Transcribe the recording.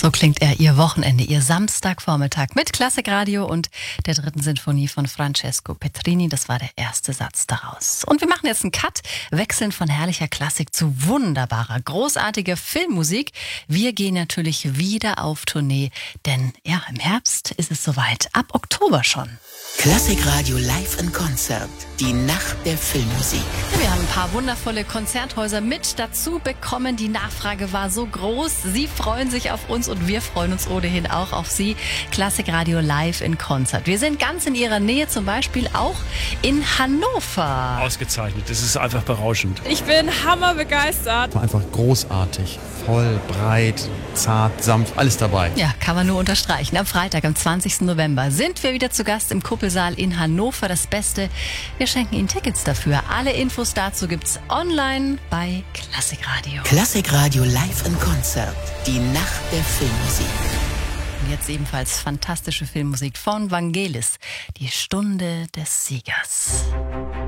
So klingt Ihr Wochenende, Ihr Samstagvormittag mit Klassikradio und der dritten Sinfonie von Francesco Petrini. Das war der erste Satz daraus. Und wir machen jetzt einen Cut, wechseln von herrlicher Klassik zu wunderbarer, großartiger Filmmusik. Wir gehen natürlich wieder auf Tournee, denn ja, im Herbst ist es soweit, ab Oktober schon. Klassikradio live in Konzert. Die Nacht der Filmmusik. Ja, wir haben ein paar wundervolle Konzerthäuser mit dazu bekommen. Die Nachfrage war so groß. Sie freuen sich auf uns und wir freuen uns ohnehin auch auf Sie. Klassikradio live in Konzert. Wir sind ganz in Ihrer Nähe, zum Beispiel auch in Hannover. Ausgezeichnet. Das ist einfach berauschend. Ich bin hammerbegeistert. Einfach großartig. Voll, breit, zart, sanft, alles dabei. Ja, kann man nur unterstreichen. Am Freitag, am 20. November sind wir wieder zu Gast im Kuppelsaal in Hannover. Das Beste, wir schenken Ihnen Tickets dafür. Alle Infos dazu gibt's online bei Klassikradio. Klassikradio live in Konzert. Die Nacht der Filmmusik. Und jetzt ebenfalls fantastische Filmmusik von Vangelis. Die Stunde des Siegers.